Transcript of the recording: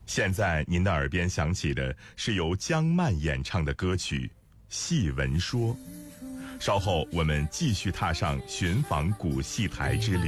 现在您的耳边响起的是由江漫演唱的歌曲《戏文说》。稍后我们继续踏上寻访古戏台之旅。